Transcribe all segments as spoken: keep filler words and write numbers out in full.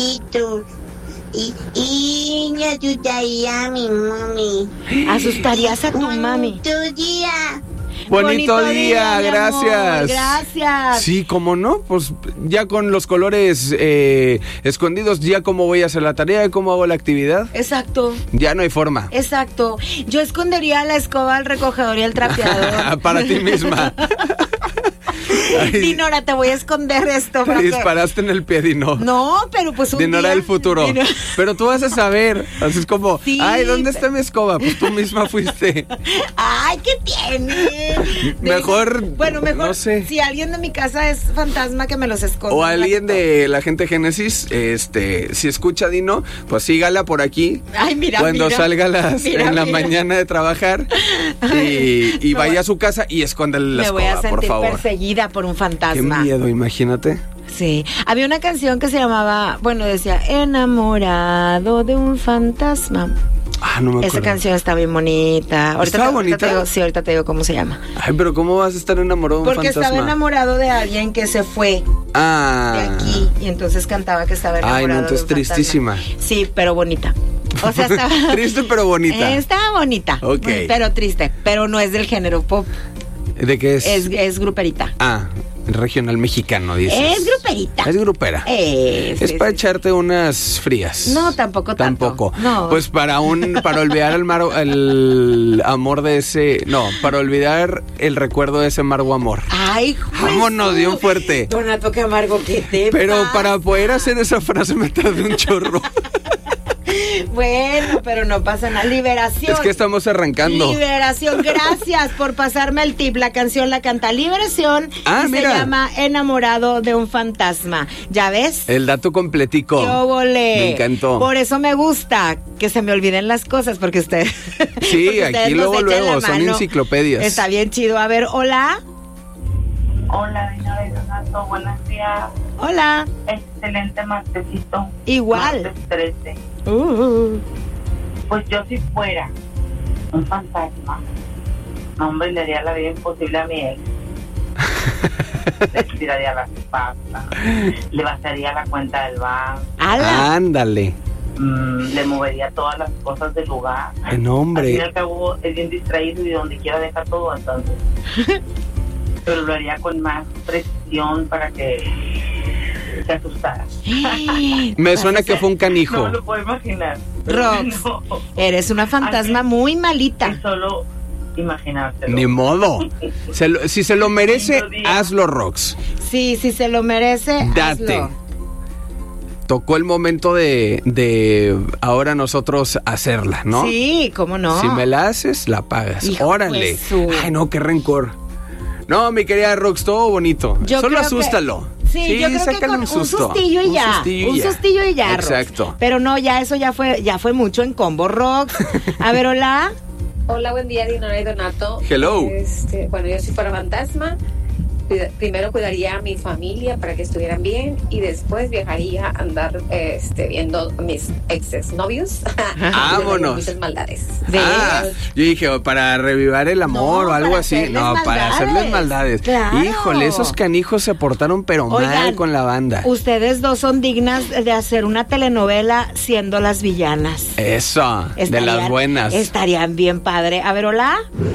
Y, y me asustaría a mi mami. ¿Asustarías a tu Bonito mami? día. Bonito, Bonito día, día gracias. Amor, gracias. Sí, ¿cómo no? Pues ya con los colores eh, escondidos, ya cómo voy a hacer la tarea, cómo hago la actividad. Exacto. Ya no hay forma. Exacto. Yo escondería la escoba, el recogedor y el trapeador. Para ti misma. Dinora, te voy a esconder esto. Te disparaste que... en el pie, Dino. No, pero pues un Dinora día... del futuro. Dinora... Pero tú vas a saber. Así es como, sí, ay, ¿dónde está mi escoba? Pues tú misma fuiste. Ay, ¿qué tiene? Mejor, bueno, mejor, no sé. Si alguien de mi casa es fantasma, que me los esconda. O alguien de la gente Génesis, este, si escucha a Dino, pues sígala por aquí. Ay, mira, Cuando mira, salga las, mira, en la mira. mañana de trabajar y, y vaya a su casa y escóndale la me escoba, voy a sentir por favor. perseguida por un fantasma. Qué miedo, imagínate. Sí, había una canción que se llamaba, bueno, decía, enamorado de un fantasma. Ah, no me acuerdo. Esa canción está bien bonita. Ahorita ¿Estaba te, bonita? Ahorita te digo, sí, ahorita te digo cómo se llama. Ay, pero ¿cómo vas a estar enamorado de un Porque fantasma? estaba enamorado de alguien que se fue ah. de aquí y entonces cantaba que estaba enamorado. Ay, no, entonces de un tristísima. fantasma. Sí, pero bonita. O sea, estaba... Triste pero bonita. Eh, estaba bonita. Ok. Pero triste. Pero no es del género pop. ¿De qué es? Es, es gruperita. Ah, regional mexicano, dices. Es gruperita. Es grupera. Eh, es sí, para sí. echarte unas frías. No, tampoco tanto. Tampoco. No. Pues para un, para olvidar el, mar, el amor de ese, no, para olvidar el recuerdo de ese amargo amor. Ay, juez. Vámonos, dio un fuerte. Donato, qué amargo, ¿qué te Pero pasa? para poder hacer esa frase me tardé un chorro. Bueno, pero no pasa nada. Liberación. Es que estamos arrancando. Liberación. Gracias por pasarme el tip. La canción la canta Liberación. Ah, y mira. se llama Enamorado de un fantasma. ¿Ya ves? El dato completico. Yo volé. Me encantó. Por eso me gusta que se me olviden las cosas, porque usted. Sí, porque aquí luego, luego, son enciclopedias. Está bien chido. A ver, hola. Hola, Dinora y Donato, buenos días. Hola. Excelente martesito. Igual. Martes trece. Uh. Pues yo si fuera un fantasma, no, hombre, le haría la vida imposible a mi ex. Le tiraría las patas, le vaciaría la cuenta del banco. ¡Hala! Ándale. Mm, le movería todas las cosas del lugar. En hombre. Al fin y al cabo es bien distraído y donde quiera deja todo, entonces. Pero lo haría con más presión para que se asustara. Me suena que fue un canijo. No me lo puedo imaginar. Rox, no. Eres una fantasma Así, muy malita. es solo imaginártelo. Ni modo. Se lo, si se lo merece, hazlo, Rox. Sí, si se lo merece, Date. hazlo. Tocó el momento de, de ahora nosotros hacerla, ¿no? Sí, cómo no. Si me la haces, la pagas. Hijo Órale. de su- Ay, no, qué rencor. No, mi querida Rox, todo bonito. Yo Solo creo asústalo. Que, sí, yo creo que sácale con un susto. un sustillo y Un ya. sustillo y un ya. sustillo y ya, Rox. Exacto. Pero no, ya eso ya fue, ya fue mucho en combo, Rox. A ver, hola. Hola, buen día, Dinora y Donato. Hello. Este, bueno, yo si fuera fantasma, cuida- primero cuidaría a mi familia para que estuvieran bien y después viajaría a andar este, viendo a mis exes novios. Vámonos. Muchas maldades. Ah, yo dije, o para revivar el amor No, o algo para así. hacerles No, para maldades. hacerles maldades. Claro. Híjole, esos canijos se portaron pero mal Oigan, con la banda. Ustedes dos son dignas de hacer una telenovela siendo las villanas. Eso, de Estarían- las buenas. Estarían bien padre. A ver, hola.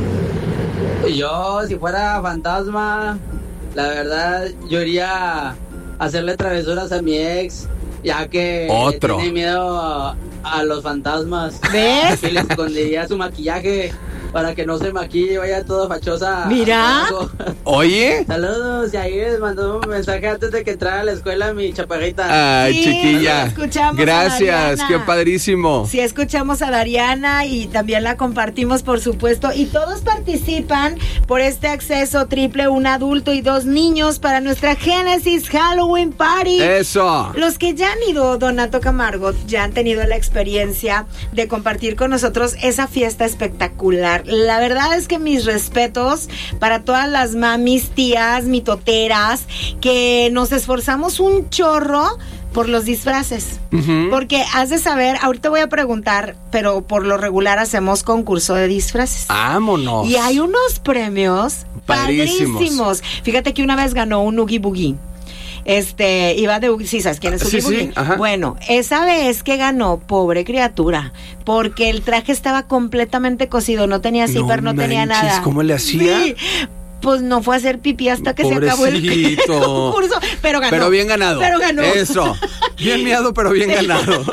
Yo, si fuera fantasma, la verdad, yo iría a hacerle travesuras a mi ex, ya que Otro. tiene miedo a, a los fantasmas. ¿Ves? Y le escondería su maquillaje para que no se maquille y vaya todo fachosa. Mira. Oye. Saludos, y ahí les mandó un mensaje antes de que entrara a la escuela mi chaparrita. Ay, Sí, chiquilla. escuchamos a Gracias, Dariana. qué padrísimo. Sí, escuchamos a Dariana y también la compartimos, por supuesto. Y todos participan por este acceso triple, un adulto y dos niños para nuestra Génesis Halloween Party. Eso. Los que ya han ido, Donato Camargo, ya han tenido la experiencia de compartir con nosotros esa fiesta espectacular. La verdad es que mis respetos para todas las mamis, tías, mitoteras, que nos esforzamos un chorro por los disfraces. Ujú. Porque has de saber, ahorita voy a preguntar, pero por lo regular hacemos concurso de disfraces. Vámonos. Y hay unos premios Padrísimos. padrísimos. Fíjate que una vez ganó un Oogie Boogie. este, iba de Oogie, sí, ¿sabes quién es Oogie Sí, Boogie? sí, ajá. Bueno, esa vez que ganó, pobre criatura, porque el traje estaba completamente cosido, no tenía zipper, no, no tenía manches, nada. ¿cómo le hacía? Sí. Pues no fue a hacer pipí hasta que Pobrecito. se acabó el concurso, pero ganó. Pero bien ganado. Pero ganó. Eso. Bien miado, pero bien ganado.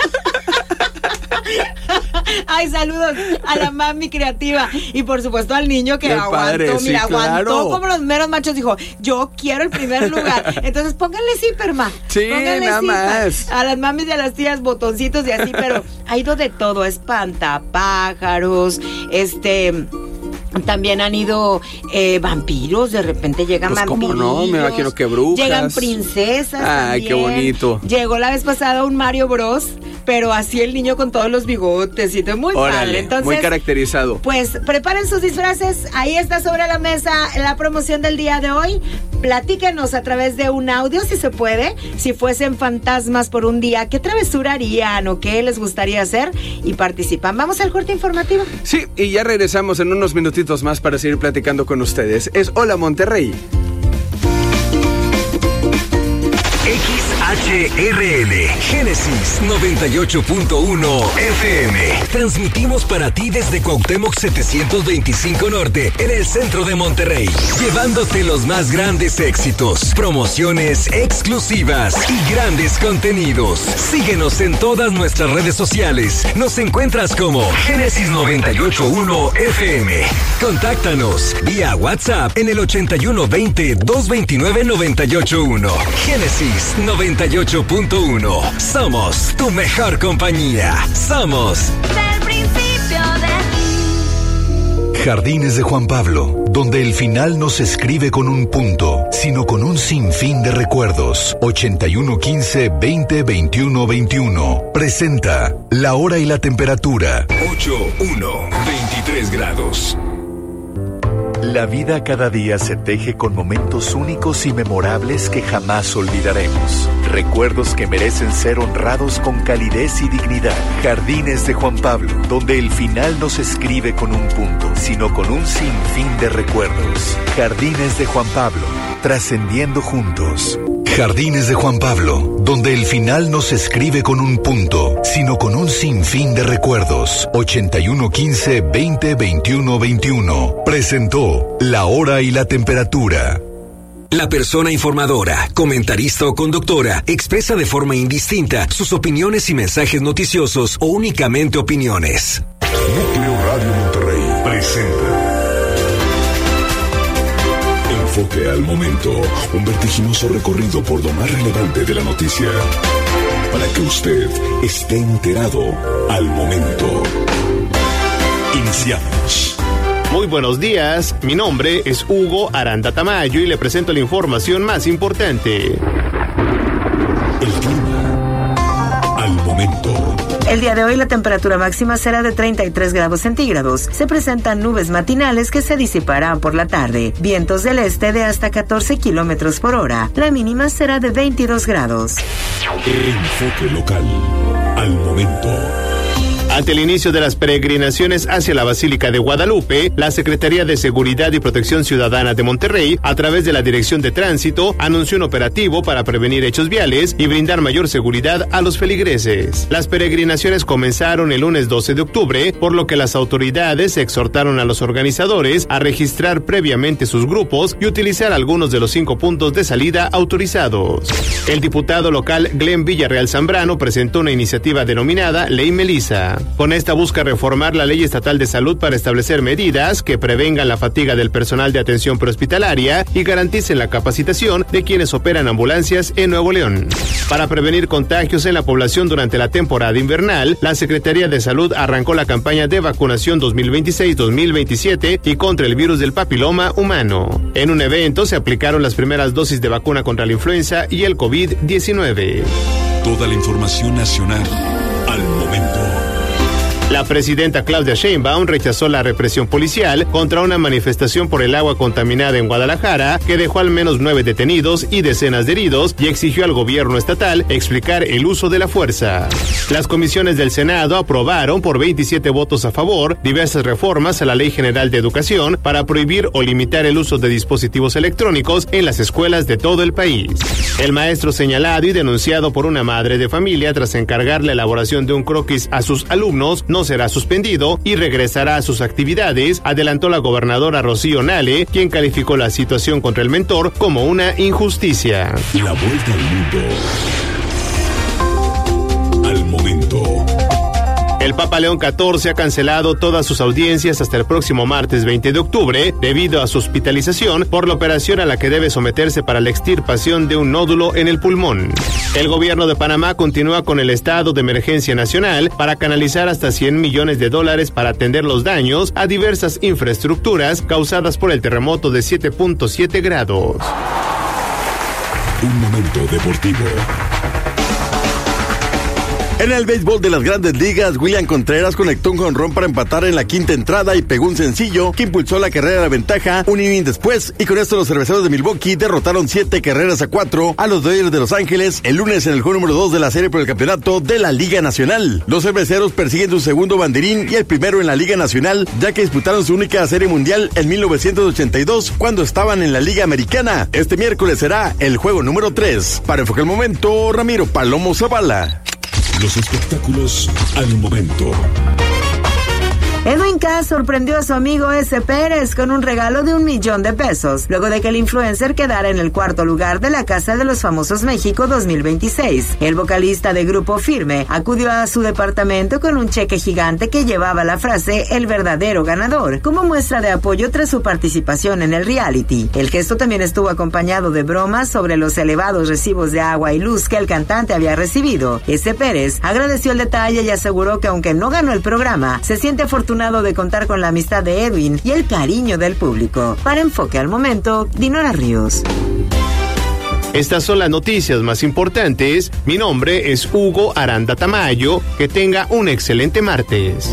Ay, saludos a la mami creativa y por supuesto al niño que Qué aguantó, padre, mira, sí, aguantó claro. como los meros machos, dijo, yo quiero el primer lugar. Entonces pónganle zipper, ma. Sí, pónganle nada zipper. Más. A las mamis y a las tías botoncitos y así, pero ha ido de todo, espantapájaros, este... También han ido eh, vampiros, de repente llegan pues vampiros. ¿Cómo no? Me imagino que brujas. Llegan princesas. Ay, también. Qué bonito. Llegó la vez pasada un Mario Bros, pero así el niño con todos los bigotes y todo muy Órale, padre. Entonces, muy caracterizado. Pues preparen sus disfraces. Ahí está sobre la mesa la promoción del día de hoy. Platíquenos a través de un audio, si se puede. Si fuesen fantasmas por un día, ¿qué travesura harían o qué les gustaría hacer? Y participan. Vamos al corte informativo. Sí, y ya regresamos en unos minutitos más para seguir platicando con ustedes. Es Hola Monterrey. X H R L Génesis noventa y ocho punto uno F M. Transmitimos para ti desde Cuauhtémoc setecientos veinticinco Norte, en el centro de Monterrey, llevándote los más grandes éxitos, promociones exclusivas y grandes contenidos. Síguenos en todas nuestras redes sociales. Nos encuentras como Génesis noventa y ocho punto uno F M. Contáctanos vía WhatsApp en el ochenta y uno veinte, doscientos veintinueve, noventa y ocho uno. Génesis noventa y ocho punto uno. Somos tu mejor compañía. Somos del principio de ti. Jardines de Juan Pablo, donde el final no se escribe con un punto, sino con un sinfín de recuerdos. ochenta y uno quince, veinte, veintiuno, veintiuno. Presenta la hora y la temperatura. ocho uno, veintitrés grados. La vida cada día se teje con momentos únicos y memorables que jamás olvidaremos. Recuerdos que merecen ser honrados con calidez y dignidad. Jardines de Juan Pablo, donde el final no se escribe con un punto, sino con un sinfín de recuerdos. Jardines de Juan Pablo, trascendiendo juntos. Jardines de Juan Pablo, donde el final no se escribe con un punto, sino con un sinfín de recuerdos. ochenta y uno quince, veinte, veintiuno, veintiuno. Presentó la hora y la temperatura. La persona informadora, comentarista o conductora expresa de forma indistinta sus opiniones y mensajes noticiosos o únicamente opiniones. Núcleo Radio Monterrey presenta Enfoque al momento, un vertiginoso recorrido por lo más relevante de la noticia, para que usted esté enterado al momento. Iniciamos. Muy buenos días, mi nombre es Hugo Aranda Tamayo y le presento la información más importante. El clima al momento. El día de hoy la temperatura máxima será de treinta y tres grados centígrados. Se presentan nubes matinales que se disiparán por la tarde. Vientos del este de hasta catorce kilómetros por hora. La mínima será de veintidós grados. Enfoque local al momento. Ante el inicio de las peregrinaciones hacia la Basílica de Guadalupe, la Secretaría de Seguridad y Protección Ciudadana de Monterrey, a través de la Dirección de Tránsito, anunció un operativo para prevenir hechos viales y brindar mayor seguridad a los feligreses. Las peregrinaciones comenzaron el lunes doce de octubre, por lo que las autoridades exhortaron a los organizadores a registrar previamente sus grupos y utilizar algunos de los cinco puntos de salida autorizados. El diputado local Glenn Villarreal Zambrano presentó una iniciativa denominada Ley Melissa. Con esta busca reformar la Ley Estatal de Salud para establecer medidas que prevengan la fatiga del personal de atención prehospitalaria y garanticen la capacitación de quienes operan ambulancias en Nuevo León. Para prevenir contagios en la población durante la temporada invernal, la Secretaría de Salud arrancó la campaña de vacunación dos mil veintiséis dos mil veintisiete y contra el virus del papiloma humano. En un evento se aplicaron las primeras dosis de vacuna contra la influenza y el COVID diecinueve. Toda la información nacional al momento. La presidenta Claudia Sheinbaum rechazó la represión policial contra una manifestación por el agua contaminada en Guadalajara que dejó al menos nueve detenidos y decenas de heridos y exigió al gobierno estatal explicar el uso de la fuerza. Las comisiones del Senado aprobaron por veintisiete votos a favor diversas reformas a la Ley General de Educación para prohibir o limitar el uso de dispositivos electrónicos en las escuelas de todo el país. El maestro señalado y denunciado por una madre de familia tras encargar la elaboración de un croquis a sus alumnos no será suspendido y regresará a sus actividades, adelantó la gobernadora Rocío Nale, quien calificó la situación contra el mentor como una injusticia. La vuelta al mundo. Al momento. El Papa León catorce ha cancelado todas sus audiencias hasta el próximo martes veinte de octubre debido a su hospitalización por la operación a la que debe someterse para la extirpación de un nódulo en el pulmón. El gobierno de Panamá continúa con el estado de emergencia nacional para canalizar hasta cien millones de dólares para atender los daños a diversas infraestructuras causadas por el terremoto de siete punto siete grados. Un momento deportivo. En el béisbol de las Grandes Ligas, William Contreras conectó un jonrón para empatar en la quinta entrada y pegó un sencillo que impulsó la carrera de la ventaja un inning después, y con esto los cerveceros de Milwaukee derrotaron siete carreras a cuatro a los Dodgers de Los Ángeles el lunes en el juego número dos de la serie por el campeonato de la Liga Nacional. Los cerveceros persiguen su segundo banderín y el primero en la Liga Nacional, ya que disputaron su única serie mundial en mil novecientos ochenta y dos cuando estaban en la Liga Americana. Este miércoles será el juego número tres. Para Enfoque el Momento, Ramiro Palomo Zavala. Los espectáculos al momento. Edwin Cass sorprendió a su amigo S. Pérez con un regalo de un millón de pesos, luego de que el influencer quedara en el cuarto lugar de la Casa de los Famosos México dos mil veintiséis. El vocalista de Grupo Firme acudió a su departamento con un cheque gigante que llevaba la frase "el verdadero ganador", como muestra de apoyo tras su participación en el reality. El gesto también estuvo acompañado de bromas sobre los elevados recibos de agua y luz que el cantante había recibido. S. Pérez agradeció el detalle y aseguró que aunque no ganó el programa, se siente afortunado de contar con la amistad de Edwin y el cariño del público. Para Enfoque al Momento, Dinora Ríos. Estas son las noticias más importantes. Mi nombre es Hugo Aranda Tamayo. Que tenga un excelente martes.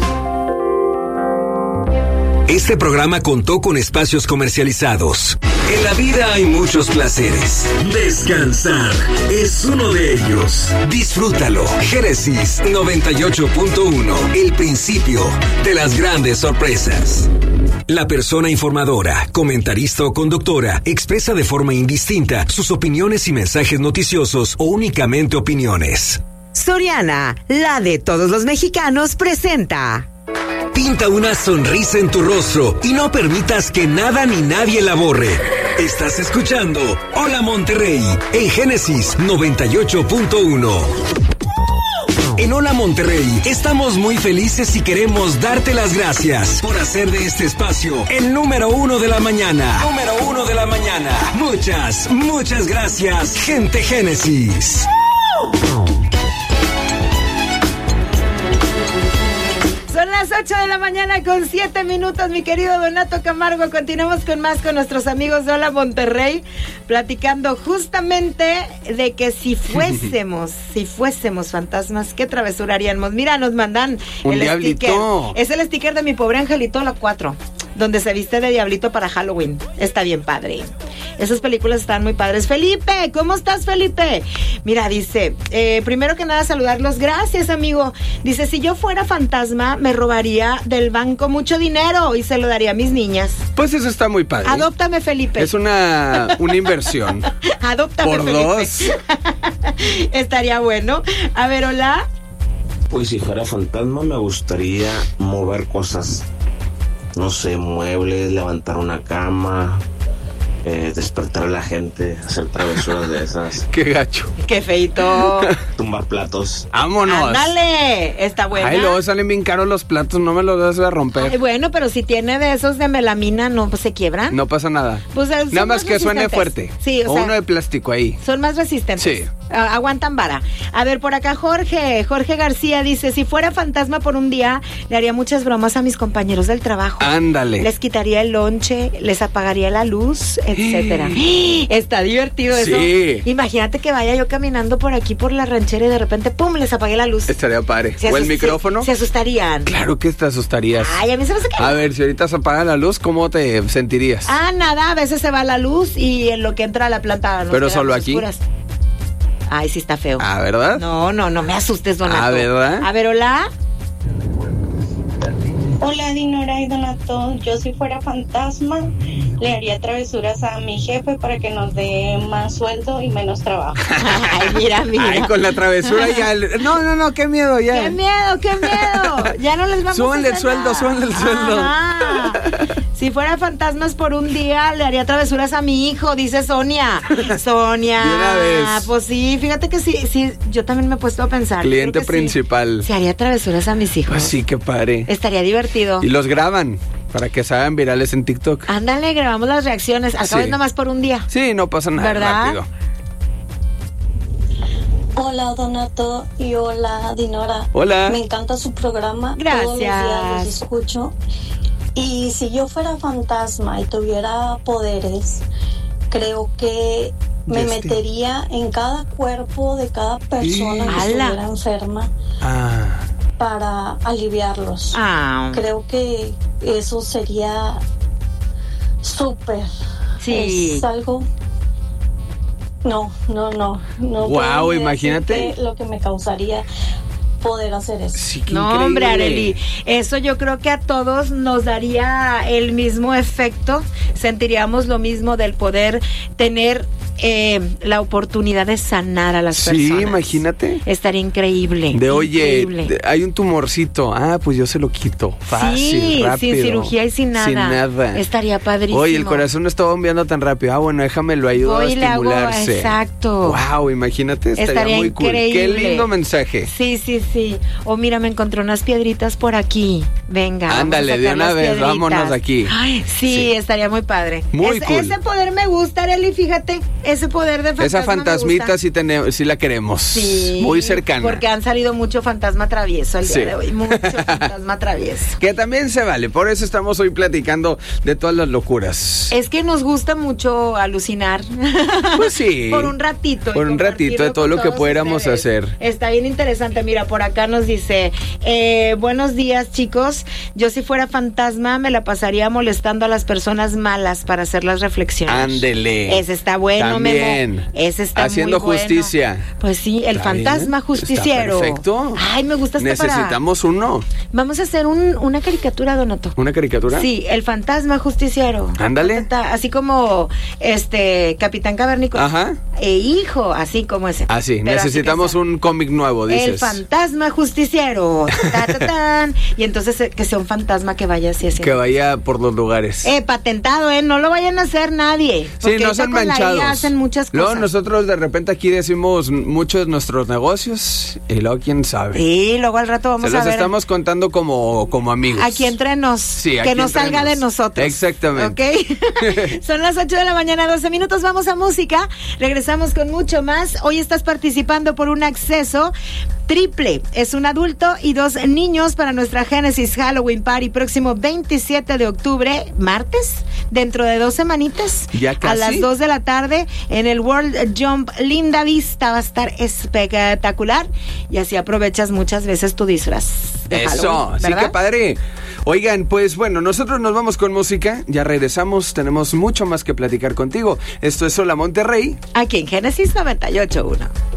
Este programa contó con espacios comercializados. En la vida hay muchos placeres. Descansar es uno de ellos. Disfrútalo. Génesis noventa y ocho punto uno. El principio de las grandes sorpresas. La persona informadora, comentarista o conductora expresa de forma indistinta sus opiniones y mensajes noticiosos o únicamente opiniones. Soriana, la de todos los mexicanos, presenta. Pinta una sonrisa en tu rostro y no permitas que nada ni nadie la borre. Estás escuchando Hola Monterrey en Génesis noventa y ocho punto uno. En Hola Monterrey estamos muy felices y queremos darte las gracias por hacer de este espacio el número uno de la mañana. Número uno de la mañana. Muchas, muchas gracias, gente Génesis. Son las ocho de la mañana con siete minutos, mi querido Donato Camargo. Continuamos con más con nuestros amigos de Hola Monterrey, platicando justamente de que si fuésemos, si fuésemos fantasmas, ¿qué travesura haríamos? Mira, nos mandan un el diablito. sticker. Es el sticker de Mi Pobre Angelito, la cuatro, donde se viste de diablito para Halloween. Está bien padre. Esas películas están muy padres. Felipe, ¿cómo estás, Felipe? Mira, dice, eh, primero que nada saludarlos. Gracias, amigo. Dice, si yo fuera fantasma, me robaría del banco mucho dinero y se lo daría a mis niñas. Pues eso está muy padre. Adóptame, Felipe. Es una, una inversión. Adóptame, por Felipe. dos. Estaría bueno. A ver, hola. Pues si fuera fantasma me gustaría mover cosas. No sé, muebles, levantar una cama, eh, despertar a la gente, hacer travesuras de esas. Qué gacho. Qué feito. Tumbar platos. Vámonos. Ándale, está buena. Ay, luego salen bien caros los platos, no me los vas a romper. Ay, bueno, pero si tiene de esos de melamina, ¿no pues, se quiebran? No pasa nada. Pues, nada más que suene fuerte. Sí, o, o sea, uno de plástico ahí. Son más resistentes. Sí. A- aguantan vara. A ver, por acá Jorge, Jorge García dice, si fuera fantasma por un día, le haría muchas bromas a mis compañeros del trabajo. Ándale. Les quitaría el lonche, les apagaría la luz, etcétera. Está divertido eso. Sí. Imagínate que vaya yo caminando por aquí por la ranchera y de repente, pum, les apagué la luz. Estaría padre. Se ¿O el asus- micrófono? Se, se asustarían. Claro que te asustarías. Ay, a mí se me hace que A ver, si ahorita se apaga la luz, ¿cómo te sentirías? Ah, nada, a veces se va la luz y en lo que entra a la planta nos Pero quedamos solo aquí. oscuras. Ay, sí está feo. Ah, ¿verdad? No, no, no me asustes, Donato. Ah, ¿verdad? A ver, hola. Hola, Dinora y Donato. Yo si fuera fantasma, le haría travesuras a mi jefe para que nos dé más sueldo y menos trabajo. Ay, mira, mira. Ay, con la travesura ya. el- No, no, no, qué miedo ya. ¡Qué miedo, qué miedo! Ya no les vamos Súbanle a el hacer sueldo, nada. súbanle el sueldo. Ajá. Si fuera fantasmas por un día, le haría travesuras a mi hijo, dice Sonia. Sonia. De una vez. Pues sí, fíjate que sí, sí, yo también me he puesto a pensar. Yo Cliente creo que sí. principal. Se haría travesuras a mis hijos. Pues sí, qué padre. Estaría divertido. Y los graban para que se hagan virales en TikTok. Ándale, grabamos las reacciones. Al cabo Sí. es nomás por un día. Sí, no pasa nada, ¿Verdad? rápido. Hola, Donato y hola, Dinora. Hola. Me encanta su programa. Gracias. Todos los días los escucho. Y si yo fuera fantasma y tuviera poderes, creo que me Este. metería en cada cuerpo de cada persona que ¡Hala! estuviera enferma Ah, para aliviarlos. Ah. Creo que eso sería súper. Sí. Es algo. No, no, no. no Guau, puedo ni imagínate. decirte lo que me causaría poder hacer eso. sí, qué No, hombre, increíble. Arely, eso yo creo que a todos nos daría el mismo efecto, sentiríamos lo mismo del poder tener eh, la oportunidad de sanar a las Sí, personas. imagínate. Estaría increíble. De oye, increíble. de- hay un tumorcito. Ah, pues yo se lo quito. Fácil, Sí, rápido. sin cirugía y sin nada. Sin nada. Estaría padrísimo. Oye, el corazón no está bombeando tan rápido. Ah, bueno, déjame lo ayudo Voy a y le hago, estimularse. exacto. Wow, imagínate, estaría, Estaría muy cool. Qué increíble. lindo mensaje. Sí, sí, sí. O mira, me encontré unas piedritas por aquí. Venga. vamos a Ándale, de sacar una las vez, piedritas. vámonos de aquí. Ay, sí, Sí. estaría muy padre. Muy Es- cool. Ese poder me gusta, Arely, fíjate. Ese poder de fantasma Esa me fantasmita gusta. sí, tenemos, sí la queremos. Sí, Muy cercana. Porque han salido mucho fantasma travieso el Sí. día de hoy. Mucho fantasma travieso. Que también se vale. Por eso estamos hoy platicando de todas las locuras. Es que nos gusta mucho alucinar. Pues sí. Por un ratito. y Por un ratito de compartirlo todo con lo que todos pudiéramos ustedes. hacer. Está bien interesante. Mira, por acá nos dice, eh, buenos días, chicos. Yo si fuera fantasma me la pasaría molestando a las personas malas para hacerlas reflexionar. Ándele. Ese está bueno, También. Memo. Ese está Haciendo muy bueno. justicia. Pues sí, el Está fantasma bien, justiciero. está perfecto. Ay, me gusta esta para... Necesitamos uno. Vamos a hacer un- una caricatura, Donato. ¿Una caricatura? Sí, el fantasma justiciero. Ándale. Ta, ta, ta, Así como este Capitán Cavernícola. Ajá. E hijo, así como ese. Ah, sí. Pero así Necesitamos que un cómic nuevo, sea, dices. el fantasma justiciero. Ta, ta, tan. Y entonces eh, que sea un fantasma que vaya así haciendo. Que vaya por los lugares. Eh, patentado, eh, no lo vayan a hacer nadie. Sí, Porque no ahorita sean con la I A manchados. hacen muchas Luego cosas. nosotros de repente aquí decimos muchos de nuestros negocios y luego quién sabe. Sí, luego al rato vamos Se a los ver. estamos contando como, como amigos. Aquí entre nos. Sí, que aquí no entre salga nos. de nosotros. Exactamente. ¿Ok? Son las ocho de la mañana, doce minutos. Vamos a música. Regresamos con mucho más. Hoy estás participando por un acceso triple. Es un adulto y dos niños para nuestra Genesis Halloween Party próximo veintisiete de octubre, martes, dentro de dos semanitas. Ya A casi. las dos de la tarde en el World Jump Linda Vista. Va a estar espectacular. Y así aprovechas muchas veces tu disfraz de Eso, Halloween, sí ¿verdad? que padre. Oigan, pues bueno, nosotros nos vamos con música, ya regresamos, tenemos mucho más que platicar contigo. Esto es Hola Monterrey. Aquí en Génesis noventa y ocho punto uno.